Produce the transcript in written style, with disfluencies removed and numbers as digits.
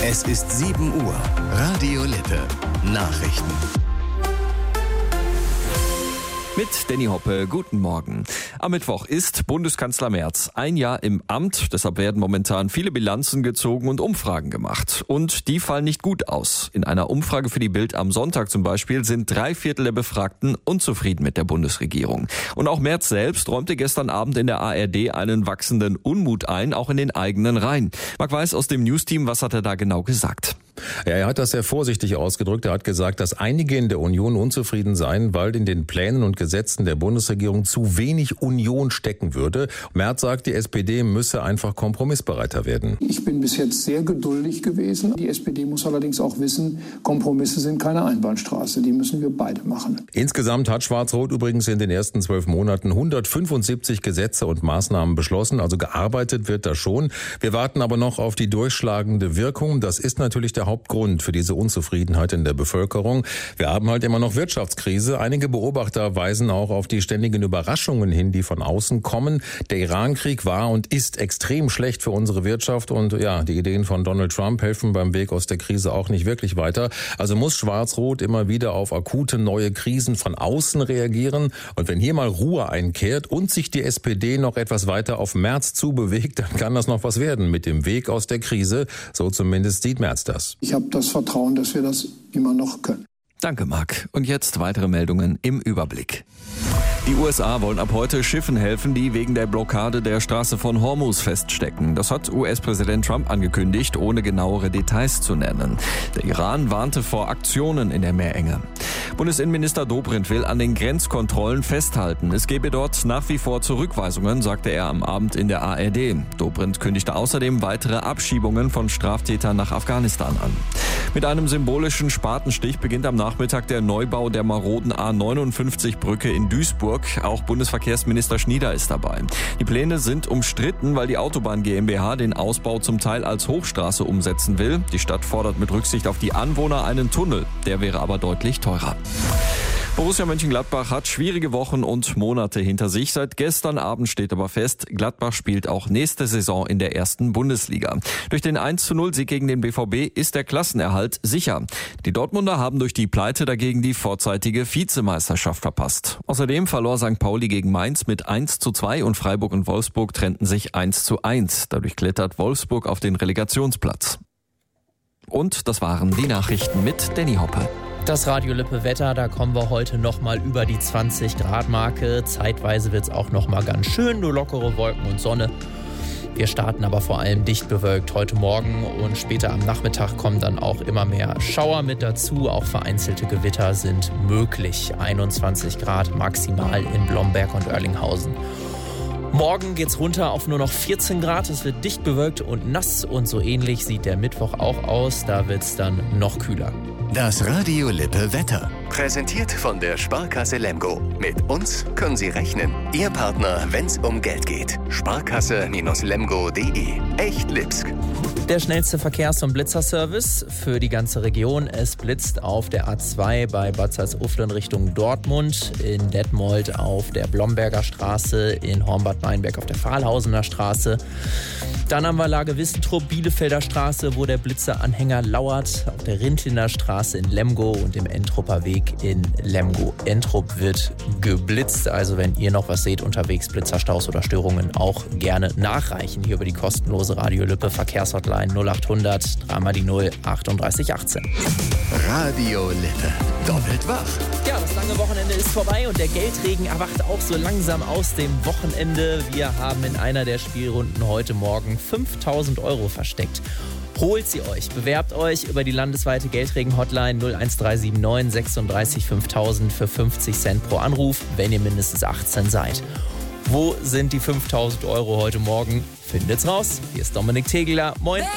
Es ist 7 Uhr. Radio Lippe. Nachrichten. Mit Danny Hoppe, guten Morgen. Am Mittwoch ist Bundeskanzler Merz ein Jahr im Amt. Deshalb werden momentan viele Bilanzen gezogen und Umfragen gemacht. Und die fallen nicht gut aus. In einer Umfrage für die Bild am Sonntag zum Beispiel sind 3/4 der Befragten unzufrieden mit der Bundesregierung. Und auch Merz selbst räumte gestern Abend in der ARD einen wachsenden Unmut ein, auch in den eigenen Reihen. Marc Weiß aus dem News-Team, was hat er da genau gesagt? Ja, er hat das sehr vorsichtig ausgedrückt. Er hat gesagt, dass einige in der Union unzufrieden seien, weil in den Plänen und Gesetzen der Bundesregierung zu wenig Union stecken würde. Merz sagt, die SPD müsse einfach kompromissbereiter werden. Ich bin bis jetzt sehr geduldig gewesen. Die SPD muss allerdings auch wissen, Kompromisse sind keine Einbahnstraße. Die müssen wir beide machen. Insgesamt hat Schwarz-Rot übrigens in den ersten 12 Monaten 175 Gesetze und Maßnahmen beschlossen. Also gearbeitet wird da schon. Wir warten aber noch auf die durchschlagende Wirkung. Das ist natürlich der Hauptgrund für diese Unzufriedenheit in der Bevölkerung. Wir haben halt immer noch Wirtschaftskrise. Einige Beobachter weisen auch auf die ständigen Überraschungen hin, die von außen kommen. Der Iran-Krieg war und ist extrem schlecht für unsere Wirtschaft und ja, die Ideen von Donald Trump helfen beim Weg aus der Krise auch nicht wirklich weiter. Also muss Schwarz-Rot immer wieder auf akute neue Krisen von außen reagieren. Und wenn hier mal Ruhe einkehrt und sich die SPD noch etwas weiter auf Merz zubewegt, dann kann das noch was werden mit dem Weg aus der Krise. So zumindest sieht Merz das. Ich habe das Vertrauen, dass wir das immer noch können. Danke, Marc. Und jetzt weitere Meldungen im Überblick. Die USA wollen ab heute Schiffen helfen, die wegen der Blockade der Straße von Hormuz feststecken. Das hat US-Präsident Trump angekündigt, ohne genauere Details zu nennen. Der Iran warnte vor Aktionen in der Meerenge. Bundesinnenminister Dobrindt will an den Grenzkontrollen festhalten. Es gebe dort nach wie vor Zurückweisungen, sagte er am Abend in der ARD. Dobrindt kündigte außerdem weitere Abschiebungen von Straftätern nach Afghanistan an. Mit einem symbolischen Spatenstich beginnt am Nachmittag der Neubau der maroden A59-Brücke in Duisburg. Auch Bundesverkehrsminister Schnieder ist dabei. Die Pläne sind umstritten, weil die Autobahn GmbH den Ausbau zum Teil als Hochstraße umsetzen will. Die Stadt fordert mit Rücksicht auf die Anwohner einen Tunnel. Der wäre aber deutlich teurer. Borussia Mönchengladbach hat schwierige Wochen und Monate hinter sich. Seit gestern Abend steht aber fest, Gladbach spielt auch nächste Saison in der ersten Bundesliga. Durch den 1:0-Sieg gegen den BVB ist der Klassenerhalt sicher. Die Dortmunder haben durch die Pleite dagegen die vorzeitige Vizemeisterschaft verpasst. Außerdem verlor St. Pauli gegen Mainz mit 1:2 und Freiburg und Wolfsburg trennten sich 1:1. Dadurch klettert Wolfsburg auf den Relegationsplatz. Und das waren die Nachrichten mit Danny Hoppe. Das Radio Lippe Wetter, da kommen wir heute nochmal über die 20-Grad-Marke. Zeitweise wird es auch nochmal ganz schön, nur lockere Wolken und Sonne. Wir starten aber vor allem dicht bewölkt heute Morgen und später am Nachmittag kommen dann auch immer mehr Schauer mit dazu. Auch vereinzelte Gewitter sind möglich. 21 Grad maximal in Blomberg und Oerlinghausen. Morgen geht's runter auf nur noch 14 Grad. Es wird dicht bewölkt und nass und so ähnlich sieht der Mittwoch auch aus. Da wird's dann noch kühler. Das Radio Lippe Wetter. Präsentiert von der Sparkasse Lemgo. Mit uns können Sie rechnen. Ihr Partner, wenn's um Geld geht. Sparkasse-lemgo.de. Echt Lipsk. Der schnellste Verkehrs- und Blitzerservice für die ganze Region. Es blitzt auf der A2 bei Bad Salzuflen Richtung Dortmund, in Detmold auf der Blomberger Straße, in Hornbad-Meinberg auf der Fahlhausener Straße. Dann haben wir Lage Wissentrup, Bielefelder Straße, wo der Blitzeranhänger lauert, auf der Rintliner Straße in Lemgo und im Entrupper Weg in Lemgo. Entrup wird geblitzt, also wenn ihr noch was seht unterwegs, Blitzerstaus oder Störungen, auch gerne nachreichen hier über die kostenlose Radio Lippe Verkehrshotline 0800 3 mal die 0 38 18. Radio Lippe. Doppelt wach. Ja, das lange Wochenende ist vorbei und der Geldregen erwacht auch so langsam aus dem Wochenende. Wir haben in einer der Spielrunden heute Morgen 5.000 € versteckt. Holt sie euch, bewerbt euch über die landesweite Geldregen-Hotline 01379 36 5000 für 50 Cent pro Anruf, wenn ihr mindestens 18 seid. Wo sind die 5.000 € heute Morgen? Findet's raus. Hier ist Dominik Tegeler. Moin.